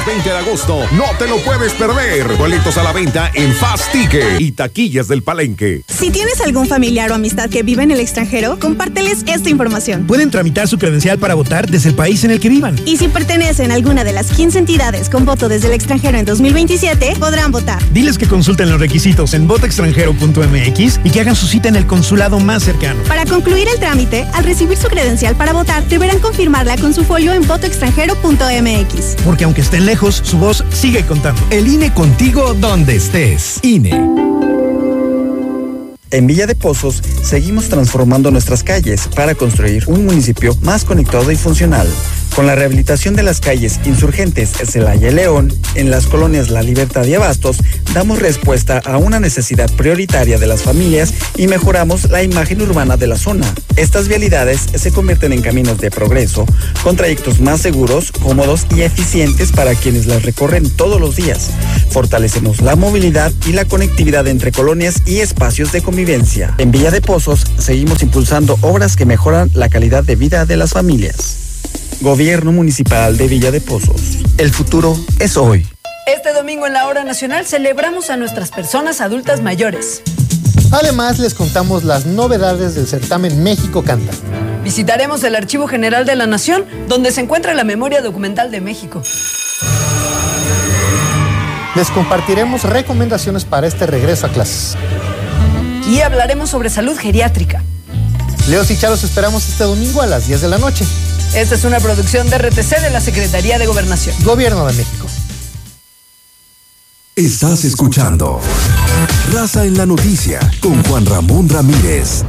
Viernes 20 de agosto, no te lo puedes perder. Boletos a la venta en Fast Ticket y taquillas del Palenque. Si tienes algún familiar o amistad que vive en el extranjero, compárteles esta información. Pueden tramitar su credencial para votar desde el país en el que vivan. Y si pertenecen a alguna de las 15 entidades con voto desde el extranjero en 2027, podrán votar. Diles que consulten los requisitos en votoextranjero.mx y que hagan su cita en el consulado más cercano. Para concluir el trámite, al recibir su credencial para votar, deberán confirmarla con su folio en votoextranjero.mx. Porque aunque estén lejos, su voz sigue contando. El INE contigo donde estés. INE. En Villa de Pozos seguimos transformando nuestras calles para construir un municipio más conectado y funcional. Con la rehabilitación de las calles Insurgentes, Celaya y León, en las colonias La Libertad y Abastos, damos respuesta a una necesidad prioritaria de las familias y mejoramos la imagen urbana de la zona. Estas vialidades se convierten en caminos de progreso, con trayectos más seguros, cómodos y eficientes para quienes las recorren todos los días. Fortalecemos la movilidad y la conectividad entre colonias y espacios de convivencia. En Villa de Pozos seguimos impulsando obras que mejoran la calidad de vida de las familias. Gobierno Municipal de Villa de Pozos. El futuro es hoy. Este domingo en la Hora Nacional celebramos a nuestras personas adultas mayores. Además, les contamos las novedades del certamen México Canta. Visitaremos el Archivo General de la Nación, donde se encuentra la memoria documental de México. Les compartiremos recomendaciones para este regreso a clases. Y hablaremos sobre salud geriátrica. Leos y Charo, esperamos este domingo a las 10 de la noche. Esta es una producción de RTC de la Secretaría de Gobernación. Gobierno de México. Estás escuchando Raza en la Noticia con Juan Ramón Ramírez.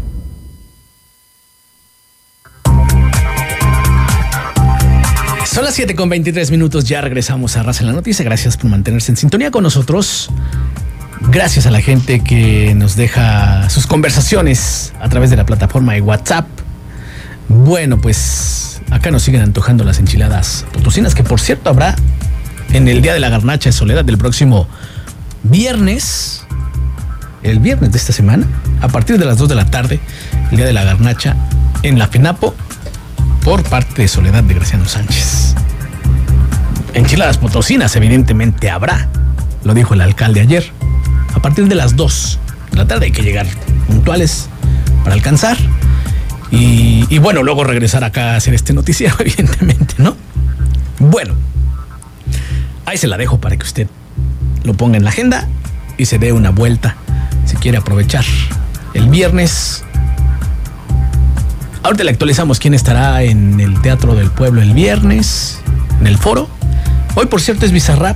Son las 7:23, ya regresamos a Raza en la Noticia. Gracias por mantenerse en sintonía con nosotros. Gracias a la gente que nos deja sus conversaciones a través de la plataforma de WhatsApp. Bueno, pues acá nos siguen antojando las enchiladas potosinas, que por cierto habrá en el Día de la Garnacha de Soledad del próximo viernes, el viernes de esta semana, a partir de las 2 de la tarde, el Día de la Garnacha en la FENAPO por parte de Soledad de Graciano Sánchez. Enchiladas potosinas evidentemente habrá, lo dijo el alcalde ayer. A partir de las 2 de la tarde hay que llegar puntuales para alcanzar. Y bueno, luego regresar acá a hacer este noticiero, evidentemente, ¿no? Bueno, ahí se la dejo para que usted lo ponga en la agenda y se dé una vuelta si quiere aprovechar el viernes. Ahorita le actualizamos quién estará en el Teatro del Pueblo el viernes, en el foro. Hoy, por cierto, es Bizarrap.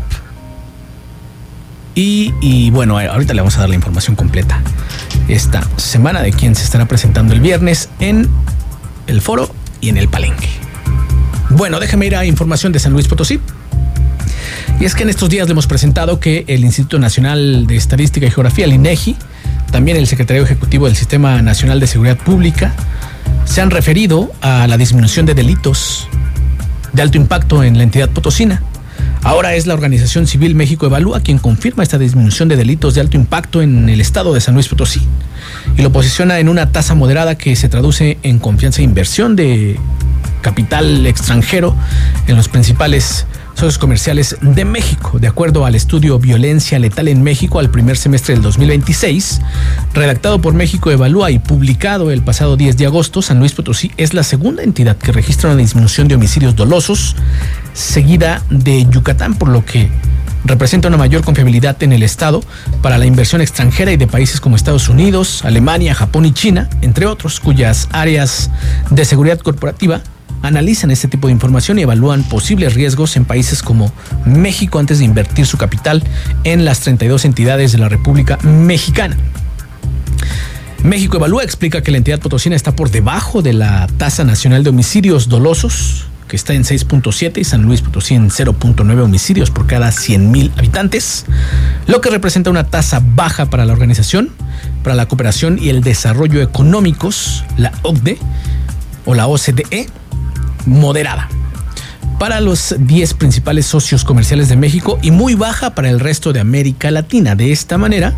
Y bueno, ahorita le vamos a dar la información completa esta semana de quién se estará presentando el viernes en el foro y en el Palenque. Bueno, déjeme ir a información de San Luis Potosí. Y es que en estos días le hemos presentado que el Instituto Nacional de Estadística y Geografía, el INEGI, también el Secretario Ejecutivo del Sistema Nacional de Seguridad Pública, se han referido a la disminución de delitos de alto impacto en la entidad potosina. Ahora es la organización civil México Evalúa quien confirma esta disminución de delitos de alto impacto en el estado de San Luis Potosí y lo posiciona en una tasa moderada que se traduce en confianza e inversión de capital extranjero en los principales socios comerciales de México. De acuerdo al estudio Violencia Letal en México al primer semestre del 2026, redactado por México Evalúa y publicado el pasado 10 de agosto, San Luis Potosí es la segunda entidad que registra una disminución de homicidios dolosos, seguida de Yucatán, por lo que representa una mayor confiabilidad en el estado para la inversión extranjera y de países como Estados Unidos, Alemania, Japón y China, entre otros, cuyas áreas de seguridad corporativa analizan este tipo de información y evalúan posibles riesgos en países como México antes de invertir su capital en las 32 entidades de la República Mexicana. México Evalúa explica que la entidad potosina está por debajo de la tasa nacional de homicidios dolosos, que está en 6.7, y San Luis Potosí en 0.9 homicidios por cada 100,000 habitantes, lo que representa una tasa baja para la Organización para la Cooperación y el Desarrollo Económicos, la OCDE, o la OCDE, moderada para los 10 principales socios comerciales de México y muy baja para el resto de América Latina. De esta manera,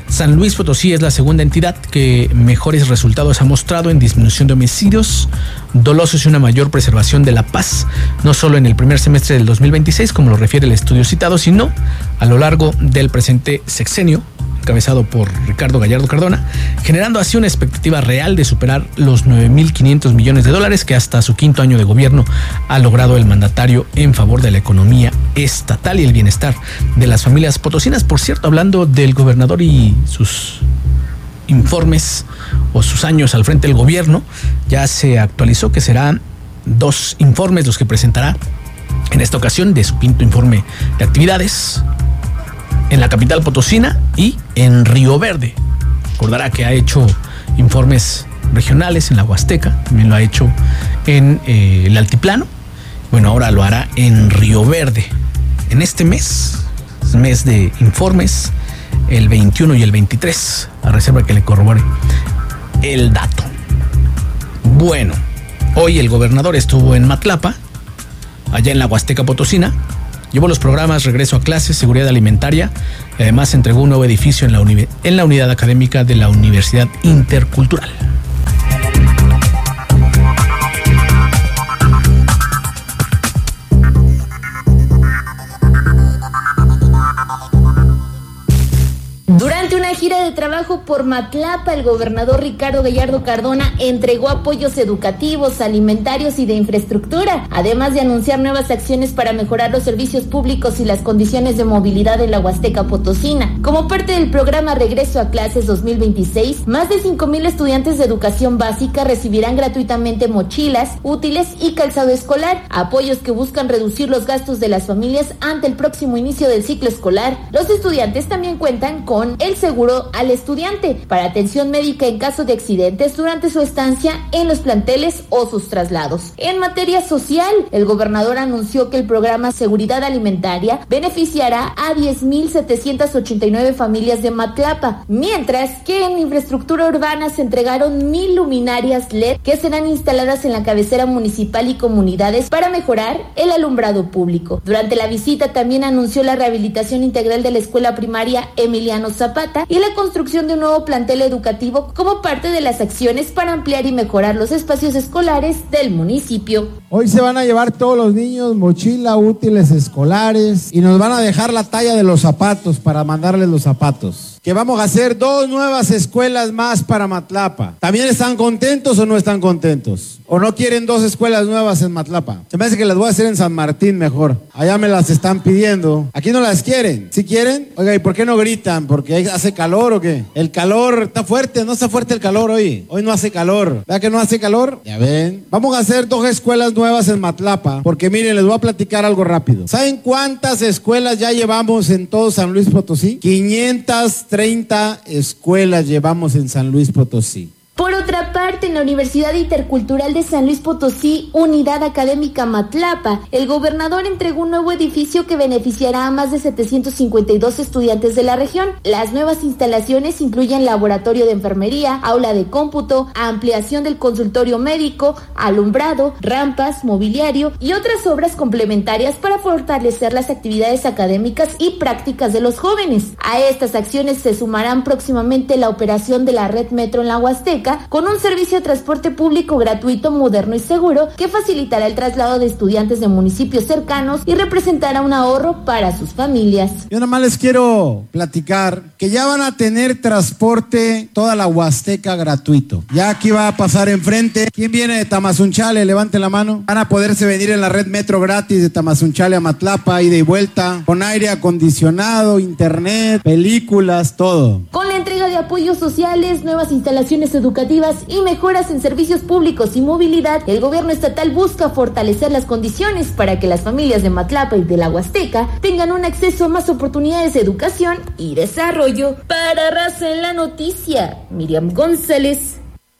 San Luis Potosí es la segunda entidad que mejores resultados ha mostrado en disminución de homicidios dolosos y una mayor preservación de la paz, no solo en el primer semestre del 2026, como lo refiere el estudio citado, sino a lo largo del presente sexenio, encabezado por Ricardo Gallardo Cardona, generando así una expectativa real de superar los 9.500 millones de dólares que hasta su quinto año de gobierno ha logrado el mandatario en favor de la economía estatal y el bienestar de las familias potosinas. Por cierto, hablando del gobernador y sus informes o sus años al frente del gobierno, ya se actualizó que serán 2 informes los que presentará en esta ocasión de su quinto informe de actividades en la capital potosina y en Río Verde. Recordará que ha hecho informes regionales en la Huasteca, también lo ha hecho en el Altiplano. Bueno, ahora lo hará en Río Verde. En este mes de informes, el 21 y el 23, a reserva que le corrobore el dato. Bueno, hoy el gobernador estuvo en Matlapa, allá en la Huasteca Potosina. Llevó los programas Regreso a Clases, Seguridad Alimentaria y además entregó un nuevo edificio en la unidad académica de la Universidad Intercultural. Durante una gira de trabajo por Matlapa, el gobernador Ricardo Gallardo Cardona entregó apoyos educativos, alimentarios y de infraestructura, además de anunciar nuevas acciones para mejorar los servicios públicos y las condiciones de movilidad en la Huasteca Potosina. Como parte del programa Regreso a Clases 2026, más de 5,000 estudiantes de educación básica recibirán gratuitamente mochilas, útiles y calzado escolar, apoyos que buscan reducir los gastos de las familias ante el próximo inicio del ciclo escolar. Los estudiantes también cuentan con el seguro al estudiante para atención médica en caso de accidentes durante su estancia en los planteles o sus traslados. En materia social, el gobernador anunció que el programa Seguridad Alimentaria beneficiará a 10,789 familias de Matlapa, mientras que en infraestructura urbana se entregaron 1,000 luminarias LED que serán instaladas en la cabecera municipal y comunidades para mejorar el alumbrado público. Durante la visita también anunció la rehabilitación integral de la escuela primaria Emiliano Zapata y la construcción de un nuevo plantel educativo como parte de las acciones para ampliar y mejorar los espacios escolares del municipio. Hoy se van a llevar todos los niños mochila, útiles escolares y nos van a dejar la talla de los zapatos para mandarles los zapatos. Que vamos a hacer 2 nuevas escuelas más para Matlapa. ¿También están contentos o no están contentos? ¿O no quieren 2 escuelas nuevas en Matlapa? Se me hace que las voy a hacer en San Martín mejor. Allá me las están pidiendo. Aquí no las quieren. ¿Sí quieren? Oiga, ¿y por qué no gritan? ¿Porque hace calor o qué? El calor está fuerte, no está fuerte el calor hoy. Hoy no hace calor. ¿Verdad que no hace calor? Ya ven. Vamos a hacer 2 escuelas nuevas en Matlapa. Porque miren, les voy a platicar algo rápido. ¿Saben cuántas escuelas ya llevamos en todo San Luis Potosí? 530 escuelas llevamos en San Luis Potosí. Por otra parte, en la Universidad Intercultural de San Luis Potosí, Unidad Académica Matlapa, el gobernador entregó un nuevo edificio que beneficiará a más de 752 estudiantes de la región. Las nuevas instalaciones incluyen laboratorio de enfermería, aula de cómputo, ampliación del consultorio médico, alumbrado, rampas, mobiliario y otras obras complementarias para fortalecer las actividades académicas y prácticas de los jóvenes. A estas acciones se sumarán próximamente la operación de la red metro en la Huasteca, con un servicio de transporte público gratuito, moderno y seguro que facilitará el traslado de estudiantes de municipios cercanos y representará un ahorro para sus familias. Yo nada más les quiero platicar que ya van a tener transporte toda la Huasteca gratuito. Ya aquí va a pasar enfrente. ¿Quién viene de Tamazunchale? Levante la mano. Van a poderse venir en la red metro gratis de Tamazunchale a Matlapa, ida y vuelta, con aire acondicionado, internet, películas, todo. Con la entrega de apoyos sociales, nuevas instalaciones educativas y mejoras en servicios públicos y movilidad, el gobierno estatal busca fortalecer las condiciones para que las familias de Matlapa y de la Huasteca tengan un acceso a más oportunidades de educación y desarrollo. Para Raza en la Noticia, Miriam González.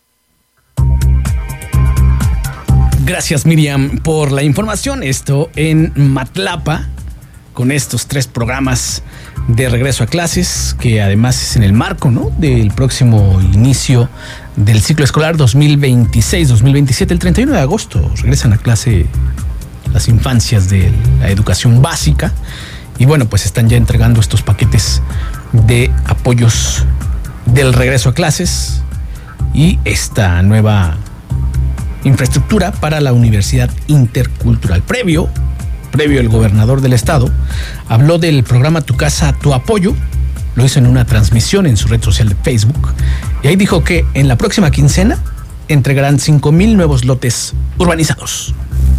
Gracias, Miriam, por la información. Esto en Matlapa, con estos 3 programas de regreso a clases, que además es en el marco, ¿no?, del próximo inicio del ciclo escolar 2026-2027. El 31 de agosto regresan a clase las infancias de la educación básica y bueno, pues están ya entregando estos paquetes de apoyos del regreso a clases y esta nueva infraestructura para la Universidad Intercultural. Previo, el gobernador del estado habló del programa Tu Casa, Tu Apoyo. Lo hizo en una transmisión en su red social de Facebook y ahí dijo que en la próxima quincena entregarán 5,000 nuevos lotes urbanizados.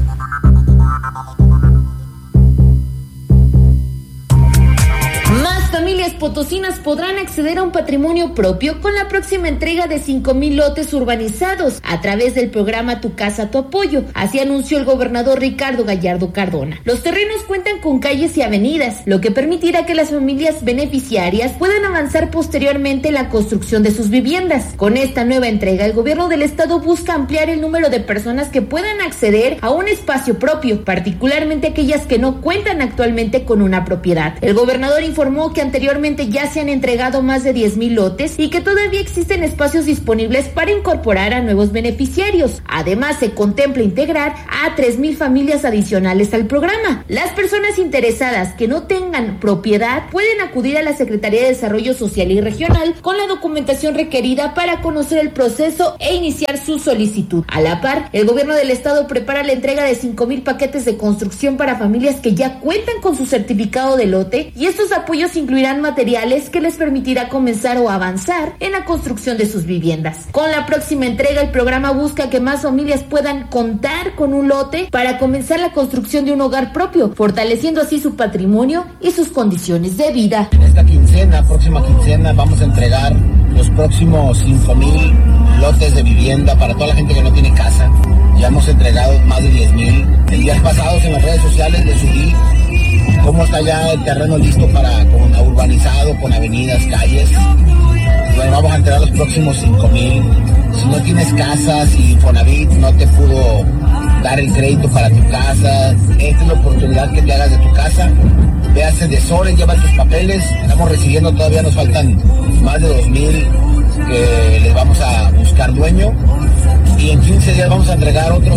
Familias potosinas podrán acceder a un patrimonio propio con la próxima entrega de 5,000 lotes urbanizados a través del programa Tu Casa, Tu Apoyo. Así anunció el gobernador Ricardo Gallardo Cardona. Los terrenos cuentan con calles y avenidas, lo que permitirá que las familias beneficiarias puedan avanzar posteriormente en la construcción de sus viviendas. Con esta nueva entrega, el gobierno del estado busca ampliar el número de personas que puedan acceder a un espacio propio, particularmente aquellas que no cuentan actualmente con una propiedad. El gobernador informó que anteriormente ya se han entregado más de 10,000 lotes y que todavía existen espacios disponibles para incorporar a nuevos beneficiarios. Además, se contempla integrar a 3,000 familias adicionales al programa. Las personas interesadas que no tengan propiedad pueden acudir a la Secretaría de Desarrollo Social y Regional con la documentación requerida para conocer el proceso e iniciar su solicitud. A la par, el gobierno del estado prepara la entrega de 5,000 paquetes de construcción para familias que ya cuentan con su certificado de lote, y estos apoyos incluirán materiales que les permitirá comenzar o avanzar en la construcción de sus viviendas. Con la próxima entrega, el programa busca que más familias puedan contar con un lote para comenzar la construcción de un hogar propio, fortaleciendo así su patrimonio y sus condiciones de vida. En esta próxima quincena, vamos a entregar los próximos 5,000 lotes de vivienda para toda la gente que no tiene casa. Ya hemos entregado más de 10,000. En días pasados en las redes sociales les subí cómo está ya el terreno listo con urbanizado, con avenidas, calles. Bueno, vamos a entregar los próximos 5,000. Si no tienes casa, si Infonavit no te pudo dar el crédito para tu casa, esta es la oportunidad que te hagas de tu casa. Ve a Cedesores, lleva tus papeles. Estamos recibiendo, todavía nos faltan más de 2,000 que les vamos a buscar dueño. Y en 15 días vamos a entregar otros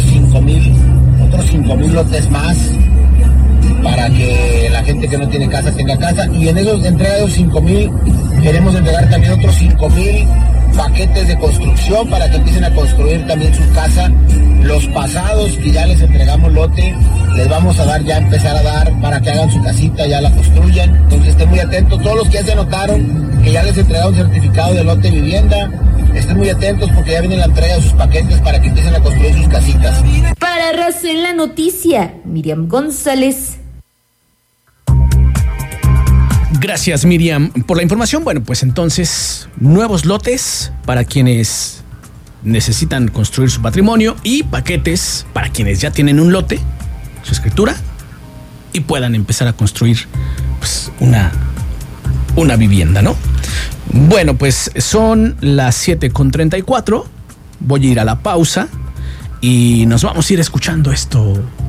5,000 lotes más, para que la gente que no tiene casa tenga casa. Y en esos entrega de los 5,000 queremos entregar también otros 5,000 paquetes de construcción para que empiecen a construir también su casa. Los pasados que ya les entregamos lote, les vamos a empezar a dar para que hagan su casita, ya la construyan. Entonces estén muy atentos, todos los que ya se anotaron que ya les entregaron certificado de lote de vivienda, estén muy atentos porque ya viene la entrega de sus paquetes para que empiecen a construir sus casitas. Para Raza en la Noticia, Miriam González. Gracias, Miriam, por la información. Bueno, pues entonces, nuevos lotes para quienes necesitan construir su patrimonio y paquetes para quienes ya tienen un lote, su escritura, y puedan empezar a construir pues una vivienda, ¿no? Bueno, pues son las 7:34. Voy a ir a la pausa y nos vamos a ir escuchando esto